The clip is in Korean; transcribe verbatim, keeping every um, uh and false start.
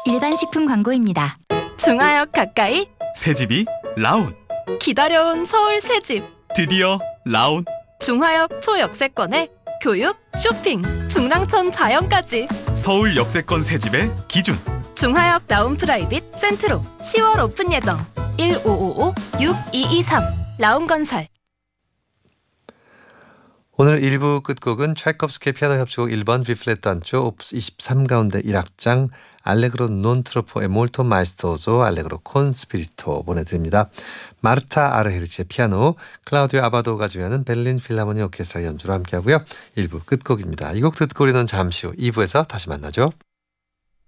일반 식품 광고입니다. 중화역 가까이 새집이 라온. 기다려온 서울 새집. 드디어 라온. 중화역 초역세권에 교육, 쇼핑, 중랑천 자연까지. 서울 역세권 새집의 기준. 중화역 라운 프라이빗 센트로 시월 오픈 예정. 일오오오 육이이삼 라운건설. 오늘 일 부 끝곡은 차이콥스키 피아노 협주곡 일 번 비플랫 단조 오프스 이십삼 가운데 일 악장 알레그로 논 트로포 에 몰토 마에스토조 알레그로 콘 스피리토 보내드립니다. 마르타 아르헤르치의 피아노, 클라우디오 아바도가 주연하는 베를린 필하모니 오케스트라 연주로 함께하고요. 일 부 끝곡입니다. 이 곡 듣고 우리는 잠시 후 이 부에서 다시 만나죠.